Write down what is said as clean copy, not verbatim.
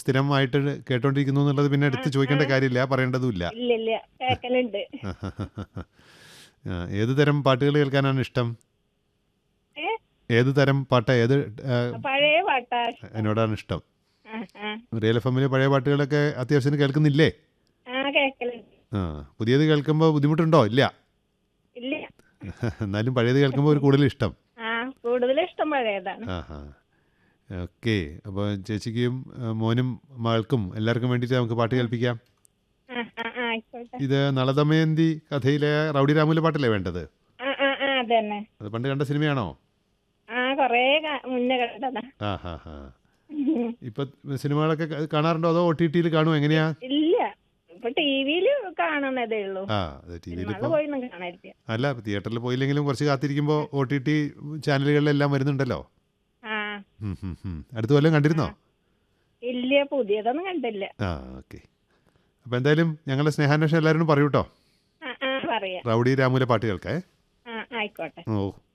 സ്ഥിരമായിട്ട് കേട്ടോണ്ടിരിക്കുന്നു എന്നുള്ളത് പിന്നെ ആ എടുത്ത് ആ ചോദിക്കേണ്ട കാര്യമില്ല, പറയേണ്ടതുമില്ല. ഇല്ലില്ല കേക്കലുണ്ട്. ഏത് തരം പാട്ടുകൾ കേൾക്കാനാണ് ഇഷ്ടം? ഏ ഏത് തരം പാട്ട്, ഏത് പഴയ പാട്ടാ ഇഷ്ടം. എന്നോടാണ് ഇഷ്ടം? ആ ആ റിയൽ എഫ് എമ്മിൽ പഴയ പാട്ടുകളൊക്കെ അത്യാവശ്യത്തിന് കേൾക്കുന്നില്ലേ? ആ കേക്കലുണ്ട്. ആ, പുതിയത് കേൾക്കുമ്പോൾ ബുദ്ധിമുട്ടുണ്ടോ? ഇല്ല. ഇല്ല. എന്നാലും പഴയത് കേൾക്കുമ്പോൾ ഒരു കൂടുതൽ ഇഷ്ടം. ആ കൂടുതൽ ഇഷ്ടം പഴയതാണ്. ആ ഹാ, ഓക്കെ. അപ്പോൾ ചേച്ചിക്കും മോനും മകൾക്കും എല്ലാവർക്കും വേണ്ടിയിട്ട് നമുക്ക് പാട്ട് ആ കേൾപ്പിക്കാം. ആയിക്കോട്ടെ. ഇത് നളദമയന്തി കഥയിലെ റൗഡി രാമുവിലെ പാട്ടല്ലേ വേണ്ടത്? അതന്നെ. അത് പണ്ട് കണ്ട സിനിമയാണോ? കൊറേ മുന്നേ കണ്ടതാ. ആ ഹാ ഹാ. ഇപ്പം സിനിമകളൊക്കെ കാണാറുണ്ടോ അതോ OTT കാണുമോ, എങ്ങനെയാ? ഇല്ല, ഇപ്പൊ ടിവിയില് കാണുന്നതേ ഉള്ളൂ. ആ, അത് ടി വിയിൽ സിനിമകളിൽ ഇപ്പോൾ പോയൊന്നും കാണാനില്ല. അല്ല, തിയേറ്ററിൽ പോയില്ലെങ്കിലും കുറച്ച് കാത്തിരിക്കുമ്പോൾ OTT ചാനലുകളിലെല്ലാം വരുന്നുണ്ടല്ലോ. ആ അടുത്ത കൊല്ലം ആ കണ്ടിരുന്നോ? ഇല്ല, പുതിയതൊന്നും കണ്ടില്ല. ആ, ഓക്കെ. അപ്പോൾ എന്തായാലും ഞങ്ങളുടെ സ്നേഹാന്വേഷണം എല്ലാവരും പറയൂ കേട്ടോ. പറയാം. റൗഡി രാമുവിലെ പാട്ട് കേൾക്കേ. ആയിക്കോട്ടെ. ഓ.